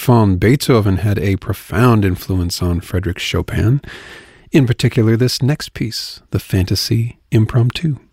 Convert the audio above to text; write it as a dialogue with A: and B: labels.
A: von Beethoven had a profound influence on Frédéric Chopin, in particular this next piece, the Fantasy Impromptu.